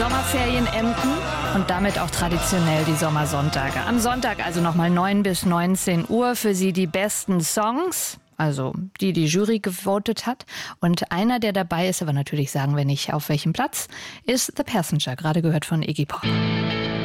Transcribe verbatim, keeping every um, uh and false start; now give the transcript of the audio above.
Sommerferien enden und damit auch traditionell die Sommersonntage. Am Sonntag also nochmal neun bis neunzehn Uhr für Sie die besten Songs, also die die Jury gewotet hat. Und einer, der dabei ist, aber natürlich sagen wir nicht auf welchem Platz, ist The Passenger, gerade gehört von Iggy Pop.